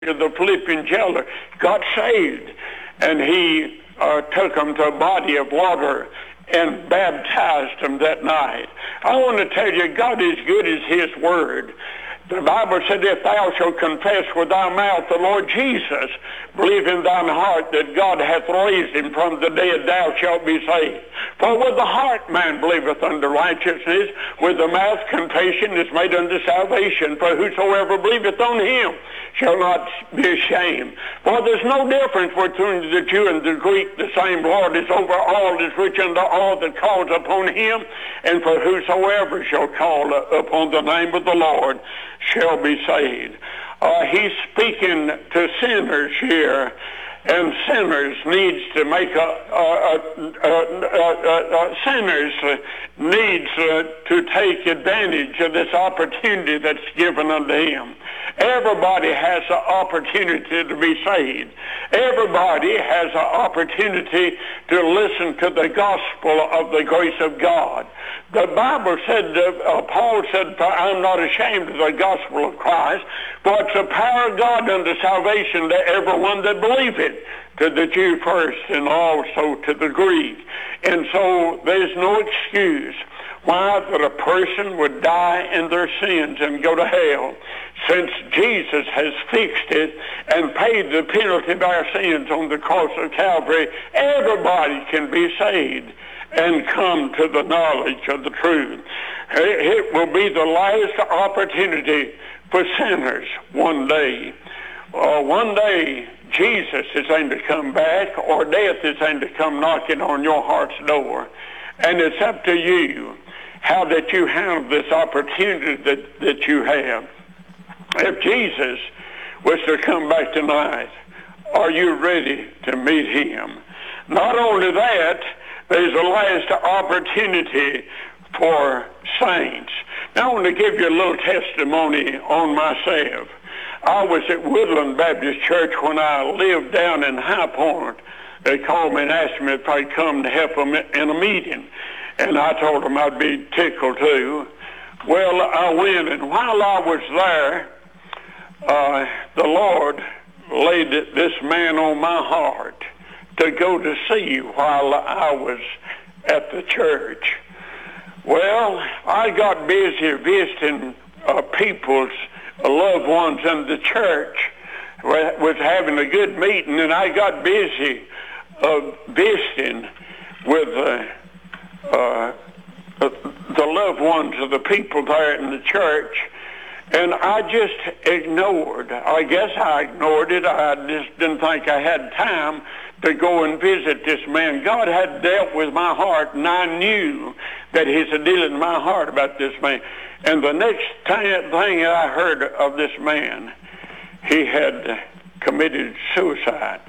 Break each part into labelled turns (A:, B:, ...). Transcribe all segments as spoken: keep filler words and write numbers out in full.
A: the Philippian jailer got saved, and he uh, took them to a body of water and baptized them that night. I want to tell you, God is good as his word. The Bible said, if thou shalt confess with thy mouth the Lord Jesus, believe in thine heart that God hath raised him from the dead, thou shalt be saved. For with the heart man believeth unto righteousness, with the mouth confession is made unto salvation. For whosoever believeth on him shall not be ashamed. For there's no difference between the Jew and the Greek. The same Lord is over all, is rich unto all that calls upon him. And for whosoever shall call upon the name of the Lord shall be saved. Uh, he's speaking to sinners here, and sinners needs to make a, a, a, a, a, a sinners needs uh, to take advantage of this opportunity that's given unto him. Everybody has an opportunity to be saved. Everybody has an opportunity to listen to the gospel of the grace of God. The Bible said, uh, Paul said, I'm not ashamed of the gospel of Christ, for it's the power of God unto salvation to everyone that believeth, to the Jew first and also to the Greek. And so there's no excuse why that a person would die in their sins and go to hell, since Jesus has fixed it and paid the penalty of our sins on the cross of Calvary. Everybody can be saved and come to the knowledge of the truth. It will be the last opportunity for sinners one day. Uh, one day Jesus is going to come back, or death is going to come knocking on your heart's door. And it's up to you how that you handle this opportunity that, that you have. If Jesus was to come back tonight, are you ready to meet him? Not only that, there's a last opportunity for saints. Now I want to give you a little testimony on myself. I was at Woodland Baptist Church when I lived down in High Point. They called me and asked me if I'd come to help them in a meeting. And I told them I'd be tickled too. Well, I went, and while I was there, uh, the Lord laid this man on my heart to go to see while I was at the church. Well, I got busy visiting uh, people's loved ones in the church, was having a good meeting, and I got busy uh, visiting with uh, uh, the loved ones of the people there in the church, and I just ignored. I guess I ignored it. I just didn't think I had time to go and visit this man. God had dealt with my heart, and I knew that he's dealing in my heart about this man. And the next thing I heard of this man, he had committed suicide.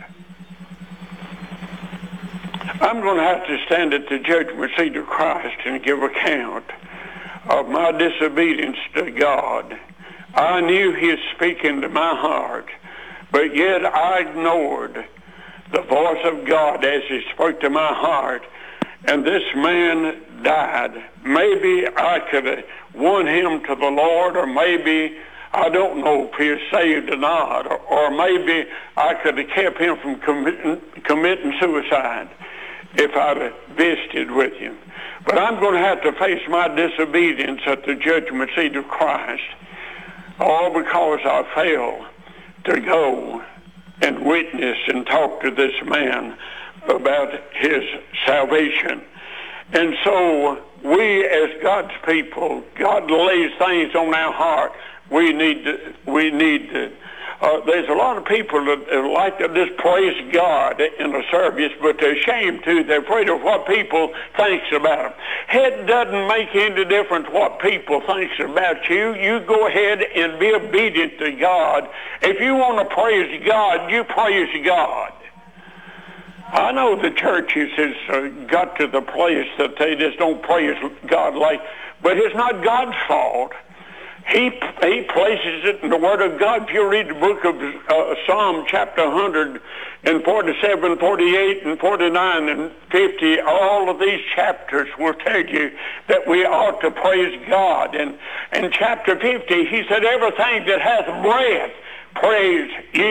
A: I'm going to have to stand at the judgment seat of Christ and give account of my disobedience to God. I knew he was speaking to my heart, but yet I ignored the voice of God as he spoke to my heart, and this man died. Maybe I could have won him to the Lord, or maybe, I don't know if he was saved or not, or, or maybe I could have kept him from committing, committing suicide if I'd have visited with him. But I'm going to have to face my disobedience at the judgment seat of Christ, all because I failed to go and witness and talk to this man about his salvation. And so we, as God's people, God lays things on our heart. We need to, we need to, uh, there's a lot of people that, that like to just praise God in a service, but they're ashamed to. They're afraid of what people thinks about them. It doesn't make any difference what people thinks about you. You go ahead and be obedient to God. If you want to praise God, you praise God. I know the churches has uh, got to the place that they just don't praise God like, but it's not God's fault. He he places it in the Word of God. If you read the book of uh, Psalm chapter one hundred and forty-seven, forty-eight, and forty-nine, and fifty, all of these chapters will tell you that we ought to praise God. And in chapter fifty, he said, everything that hath breath, Praise ye